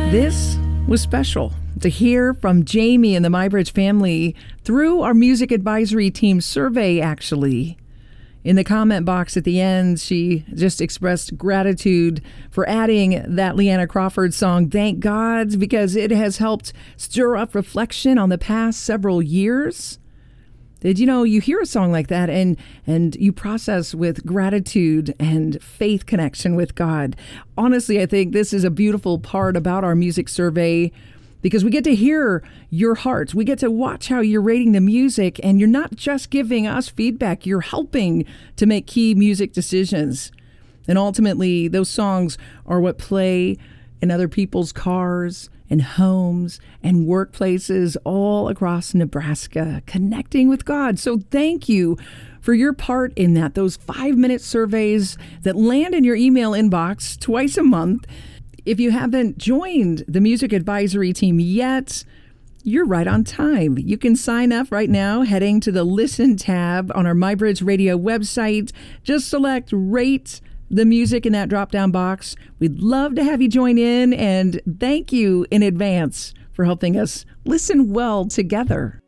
This was special to hear from Jamie and the MyBridge family through our music advisory team survey, actually. In the comment box at the end, she just expressed gratitude for adding that Leanna Crawford song, Thank God, because it has helped stir up reflection on the past several years. Did you know, you hear a song like that and you process with gratitude and faith connection with God. Honestly, I think this is a beautiful part about our music survey because we get to hear your heart. We get to watch how you're rating the music, and you're not just giving us feedback, you're helping to make key music decisions. And ultimately, those songs are what play in other people's cars and homes and workplaces all across Nebraska, connecting with God. So thank you for your part in that. Those 5-minute surveys that land in your email inbox twice a month. If you haven't joined the music advisory team yet, you're right on time. You can sign up right now heading to the Listen tab on our MyBridge Radio website. Just select Rate the Music in that drop-down box. We'd love to have you join in, and thank you in advance for helping us listen well together.